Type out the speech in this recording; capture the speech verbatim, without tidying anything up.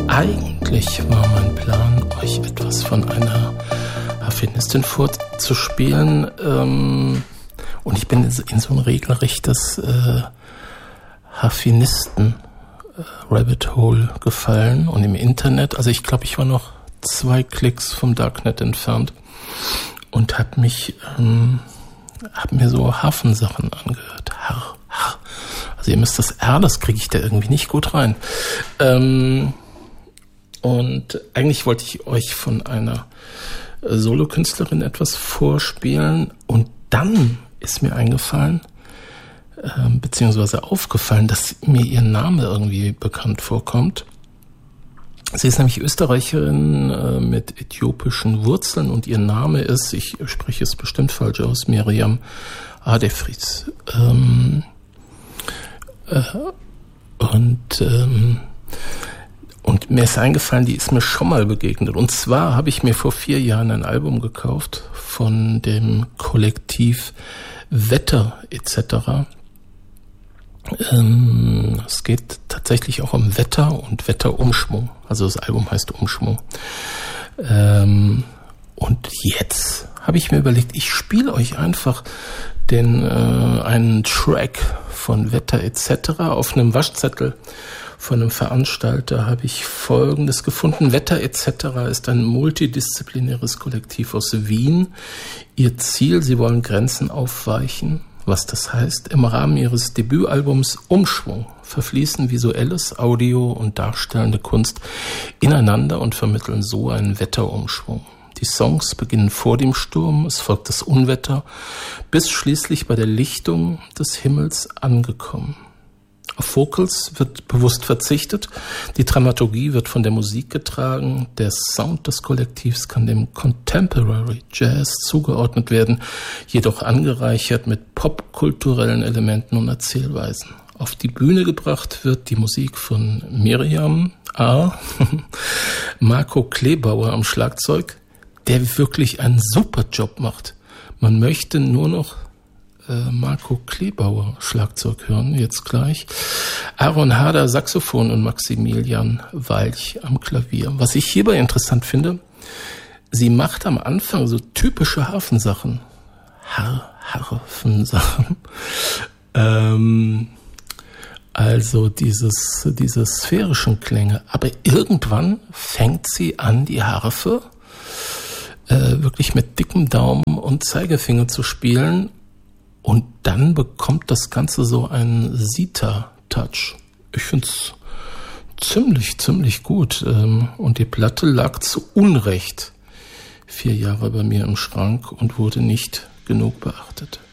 Eigentlich war mein Plan, euch etwas von einer Harfenistin vorzuspielen. Ähm, und ich bin in so ein regelrechtes äh, Harfenisten-Rabbit-Hole gefallen. Und im Internet, also ich glaube, ich war noch zwei Klicks vom Darknet entfernt und habe mich, ähm, habe mir so Hafensachen angehört. Har, har. Also ihr müsst das R, das kriege ich da irgendwie nicht gut rein. Ähm, Und eigentlich wollte ich euch von einer Solokünstlerin etwas vorspielen und dann ist mir eingefallen, äh, beziehungsweise aufgefallen, dass mir ihr Name irgendwie bekannt vorkommt. Sie ist nämlich Österreicherin äh, mit äthiopischen Wurzeln und ihr Name ist, ich spreche es bestimmt falsch aus, Miriam Adefris. Ähm, äh, und ähm, Und mir ist eingefallen, die ist mir schon mal begegnet. Und zwar habe ich mir vor vier Jahren ein Album gekauft von dem Kollektiv Wetter et cetera. Ähm, es geht tatsächlich auch um Wetter und Wetterumschwung. Also das Album heißt Umschwung. Ähm, und jetzt habe ich mir überlegt, ich spiele euch einfach den äh, einen Track von Wetter et cetera auf einem Waschzettel. Von einem Veranstalter habe ich Folgendes gefunden. Wetter et cetera ist ein multidisziplinäres Kollektiv aus Wien. Ihr Ziel, sie wollen Grenzen aufweichen. Was das heißt, im Rahmen ihres Debütalbums Umschwung verfließen visuelles, Audio und darstellende Kunst ineinander und vermitteln so einen Wetterumschwung. Die Songs beginnen vor dem Sturm, es folgt das Unwetter, bis schließlich bei der Lichtung des Himmels angekommen. Auf Vocals wird bewusst verzichtet, die Dramaturgie wird von der Musik getragen, der Sound des Kollektivs kann dem Contemporary Jazz zugeordnet werden, jedoch angereichert mit popkulturellen Elementen und Erzählweisen. Auf die Bühne gebracht wird die Musik von Miriam A., Marco Kleebauer am Schlagzeug, der wirklich einen super Job macht. Man möchte nur noch Marco Kleebauer Schlagzeug hören, jetzt gleich. Aaron Hader Saxophon und Maximilian Walch am Klavier. Was ich hierbei interessant finde, sie macht am Anfang so typische Hafensachen. Har- Harfensachen. Ähm, also dieses, diese sphärischen Klänge. Aber irgendwann fängt sie an, die Harfe äh, wirklich mit dickem Daumen und Zeigefinger zu spielen. Und dann bekommt das Ganze so einen Sita-Touch. Ich finde es ziemlich, ziemlich gut. Und die Platte lag zu Unrecht vier Jahre bei mir im Schrank und wurde nicht genug beachtet.